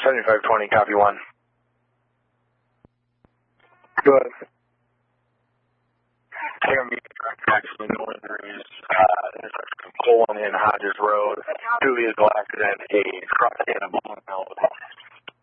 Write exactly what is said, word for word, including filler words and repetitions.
seventy-five twenty, copy one. Go ahead. Hey, I'm actually no injuries. Uh, intersection pulling in Hodges Road. Two vehicles accident, a truck and a bowling alley.